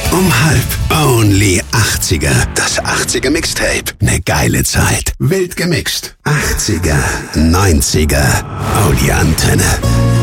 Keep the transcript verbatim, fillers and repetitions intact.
Um halb. Only achtziger. Das achtziger Mixtape. Ne geile Zeit. Wild gemixt. achtziger, neunziger. Audio Antenne.